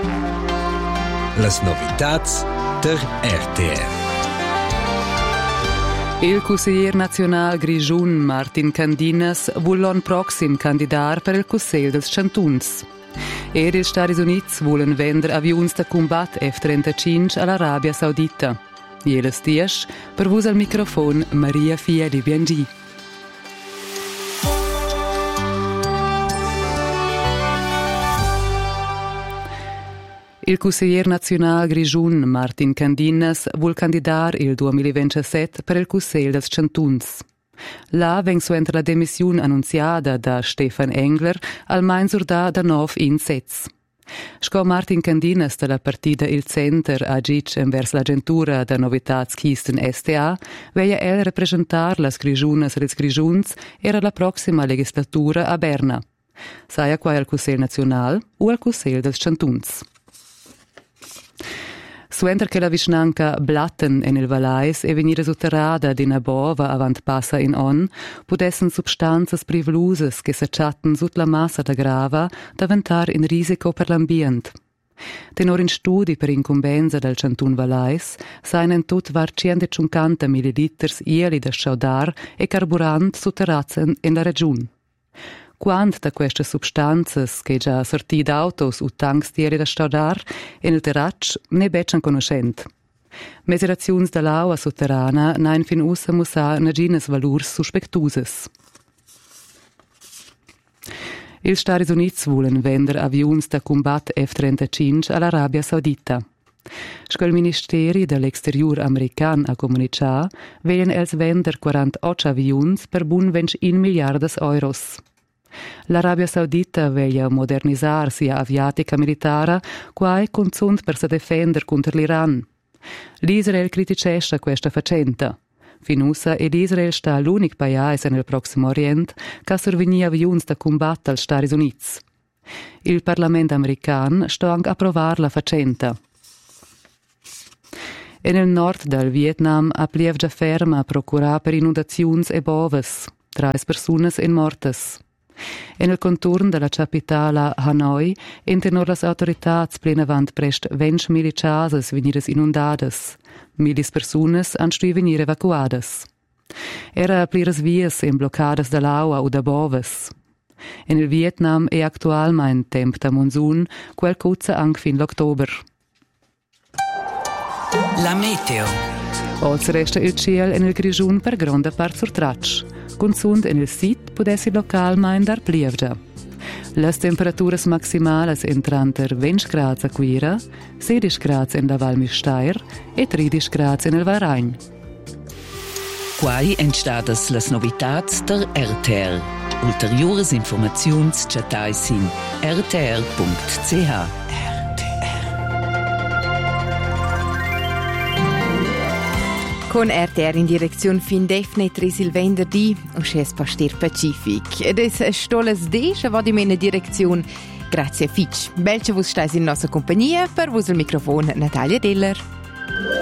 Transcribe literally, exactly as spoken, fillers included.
Las novitats der R T R. Il consigliere nazionale grigiun Martin Candinas vuol l'anno prossimo candidare per il Consiglio dels Chantuns. E gli Stati Uniti vogliono vendere avioni da combat F trentacinque all'Arabia Saudita. Jeles dies, per vos al microfono Maria Fieli Biangi. Il consigliere nazionale grigiun Martin Candinas vuol candidare il duemilaventisette per il Consiglio dels Chantuns. Là vengo entra la demissione annunziata da Stefan Engler al mainsurdà da nov insets. Sco Martin Candinas della partita Il Center agic envers l'agentura da novitats Kisten S T A veia el representar las grigiunas e les grigiuns era la prossima legislatura a Berna. Saia qua al Consiglio nazionale o al Consiglio dels Chantuns. Suenter che la vicinanca Blatten en il Valais e venire sotterrada d'ina bova avant passa in on, pudessen substanzas privluses che s'acciatten sut la massa da grava daventar in risico per l'ambient. Tenor in studi per incumbenza del Chantun Valais, sainen tut var centocinquanta milliliters ieli da schaudar e carburant sotterrazen in la region. Quant da queste substanzas che già sortì d'autos o tanks dieri da staudar in il terrac ne beccian conoscent. Meseraziuns dall'aua sotterrana nain fin ussa musa nagines valurs suspectuses. Il Stati Uniti volen vender avions da combat F trentacinque all'Arabia Saudita. Scol Ministeri dell'Exterior american a comunicar velen els vender quarantotto avions per bun ventun miliardas euros. L'Arabia Saudita veglia modernizzar sia aviatica militara quai consunt per se defender contro l'Iran. L'Israel criticesce questa faccenda. Finussa ed Israel sta l'unic paese nel Prossimo Orient che survegni avions da combat als Stati Uniti. Il Parlamento american sta anche approvar la faccenda. E nel nord del Vietnam a plievgia ferma a procurare per inundazioni e boves. Tre persone in mortes. E nel contorno della capitale Hanoi intenor las autoritats plenavant prest venti mille casas venidas inundadas. Milis personas han stui venir evacuadas. Era pliras vias in bloccadas dall'aua o da boves. E nel Vietnam è actualmein temp da monsun, quel cuzza anche fin l'october. La meteo. Oz resta il ciel en il grigiun per gronda part sur traccia. Consund en il sit pudessi localmein dar plievgia. Las temperaturas maximales entran ter venti gradi a Quira, sedici gradi in la Val Müstair e tredici gradi in el Varagn. Quai entstadas las novitats der R T R. Ulteriores informaziuns chatais in r t r punct c h. Con R T R in direzione fin definitiv il venerdì o scesi Pastir Pacific. Ed è stoles de, che va di mena direzione. Grazie Fitch. Belce vos stais in nostra compagnia, per vos il microfono Natalia Deller.